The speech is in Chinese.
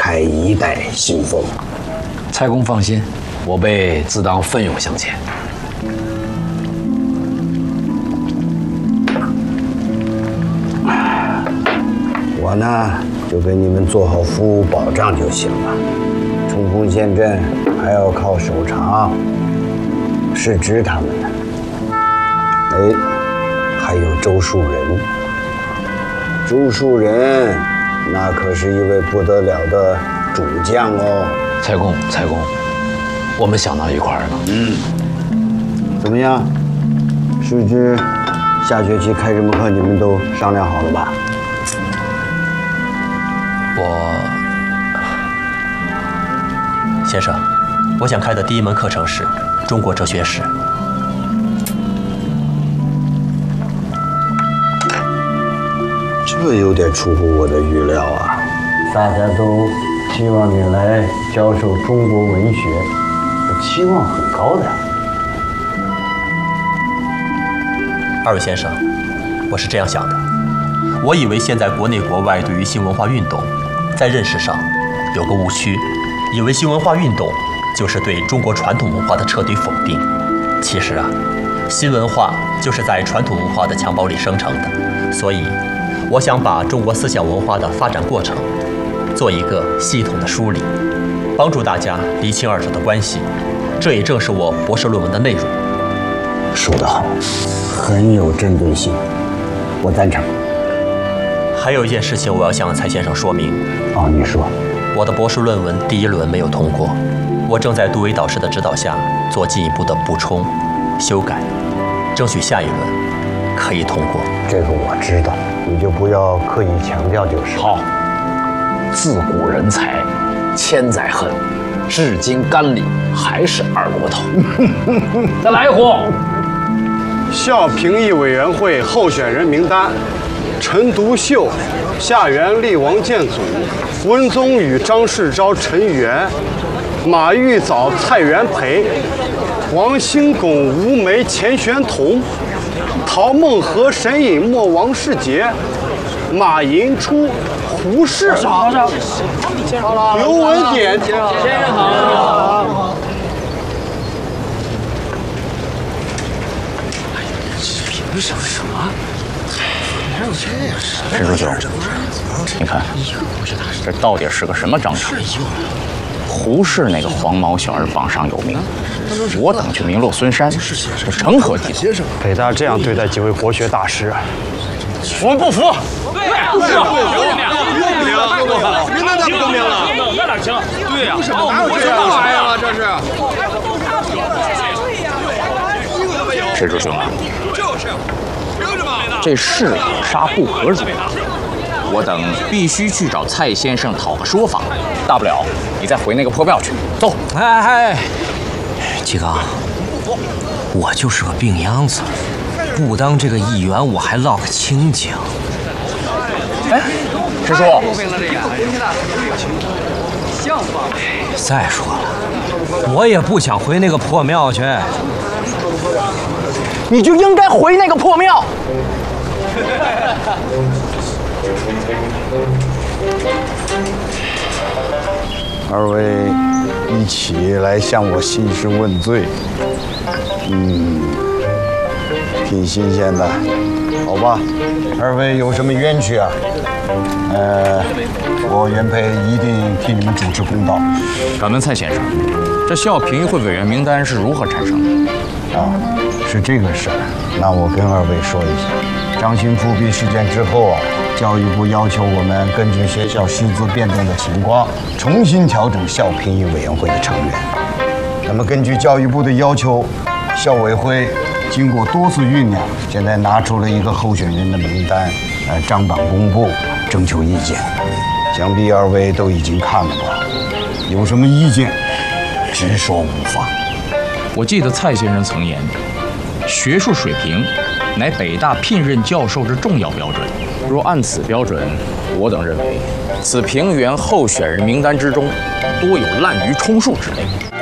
开一代新风。 蔡公放心，我辈自当奋勇向前。 我呢，就给你们做好服务保障就行了。冲锋陷阵还要靠守常、世之他们呢。哎，还有周树人。周树人，那可是一位不得了的主将哦。 蔡公，我们想到一块儿了。 怎么样？世之，下学期开什么课你们都商量好了吧？ 先生，我想开的第一门课程是中国哲学史。 这有点出乎我的预料啊！大家都希望你来教授中国文学，期望很高的。 二位先生，我是这样想的，我以为现在国内国外对于新文化运动，在认识上有个误区，以为新文化运动就是对中国传统文化的彻底否定。其实啊，新文化就是在传统文化的襁褓里生成的，所以我想把中国思想文化的发展过程做一个系统的梳理，帮助大家厘清二者的关系。这也正是我博士论文的内容。 说得好，很有针对性，我赞成。 还有一件事情我要向蔡先生说明。 哦，你说。 我的博士论文第一轮没有通过，我正在杜威导师的指导下做进一步的补充、修改，争取下一轮可以通过。 这个我知道，你就不要刻意强调就是。 好，自古人才，千载恨，至今肝里还是二锅头。再来一壶。 校评议委员会候选人名单：陈独秀、夏元厉王建祖、温宗宇、张世钊、陈元、马玉藻、蔡元培、王兴拱、吴梅、钱玄同、陶孟和、沈尹默、王世杰、马寅初、胡适、刘文典。先生好。凭什么？哪有这样事？ 陈叔兄，你看，这到底是个什么章程？胡适那个黄毛小儿榜上有名，我等却名落孙山，这成何体统？ 北大这样对待几位国学大师，我们不服！ 对呀，不服！名单咋不公平了？那哪行？对呀，哪有这玩意儿啊？这是。 陈叔兄啊，这是可杀不可辱，我等必须去找蔡先生讨个说法。大不了你再回那个破庙去。走。 哎，季刚，我就是个病秧子，不当这个议员，我还落个清静。 哎，师叔， 再说了，我也不想回那个破庙去。 你就应该回那个破庙。 二位一起来向我兴师问罪，挺新鲜的，好吧？二位有什么冤屈啊？我袁培一定替你们主持公道。 敢问蔡先生，这校评议会委员名单是如何产生的？ 是这个事儿。那我跟二位说一下，张勋复辟事件之后啊，教育部要求我们根据学校师资变动的情况，重新调整校评议委员会的成员。那么根据教育部的要求，校委会经过多次酝酿，现在拿出了一个候选人的名单，张榜公布，征求意见。想必二位都已经看了吧？有什么意见，直说无妨。 我记得蔡先生曾言，学术水平乃北大聘任教授之重要标准。若按此标准，我等认为，此评员候选人名单之中，多有滥竽充数之类。